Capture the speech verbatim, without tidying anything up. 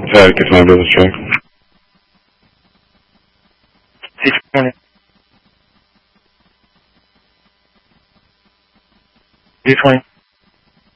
Sorry, get my business check. six twenty. three twenty.